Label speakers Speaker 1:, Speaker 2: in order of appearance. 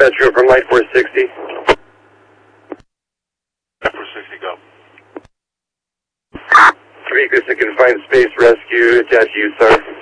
Speaker 1: Metro from Light 460.
Speaker 2: Light 460, go.
Speaker 1: Prometheus to Confined Space Rescue, attached to you, sir.